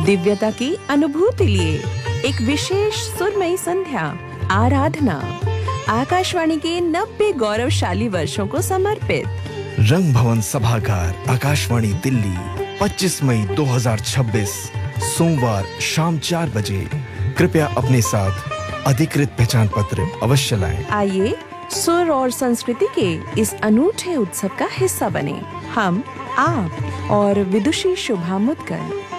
दिव्यता की अनुभूति लिए एक विशेष सुरमयी संध्या आराधना आकाशवाणी के 90 गौरवशाली वर्षों को समर्पित। रंग भवन सभागार, आकाशवाणी दिल्ली, 25 मई 2026 सोमवार शाम 4 बजे। कृपया अपने साथ अधिकृत पहचान पत्र अवश्य लाएं। आइए सुर और संस्कृति के इस अनूठे उत्सव का हिस्सा बने। हम, आप और विदुषी शुभा मुद्गल।